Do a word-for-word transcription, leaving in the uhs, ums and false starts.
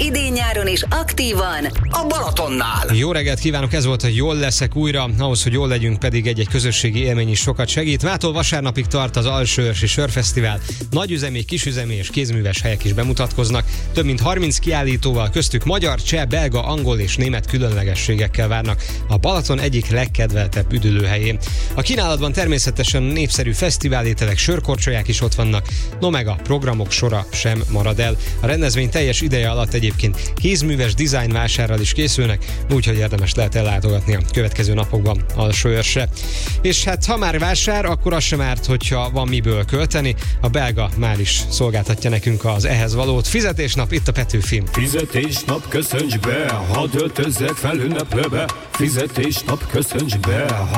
idén-nyáron is aktívan a Balatonnál. Jó reggelt kívánok, ez volt a Jól leszek újra, ahhoz, hogy jól legyünk, pedig egy-egy közösségi élmény is sokat segít. Mától vasárnapig tart az Alsóörsi Sörfesztivál. Nagyüzemi, kisüzemi és kézműves helyek is bemutatkoznak. Több mint harminc kiállítóval, köztük magyar, cseh, belga, angol és német különlegességekkel várnak a Balaton egyik legkedveltebb üdülőhelyén. A kínálatban természetesen népszerű fesztiválételek, sörkorcsolyák is ott vannak, no meg a programok sora sem marad el. A rendezvény teljes ideje alatt egyébként kézműves design vásárral is készülnek, úgyhogy érdemes lehet ellátogatni a következő napokban Alsóőrsre. És hát ha már vásár, akkor az sem árt, hogyha van miből költeni. A belga már is szolgáltatja nekünk az ehhez valót. Fizetésnap itt a Petőfin. Fizetésnap, köszönts be, hadd öltözzek fel ünneplőbe. Fizetésnap, köszönts be,